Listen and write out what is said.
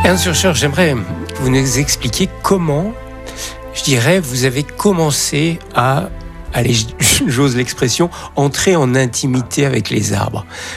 Ernst Furcher, j'aimerais que vous nous expliquiez comment, je dirais, vous avez commencé à, allez, j'ose l'expression, entrer en intimité avec les arbres.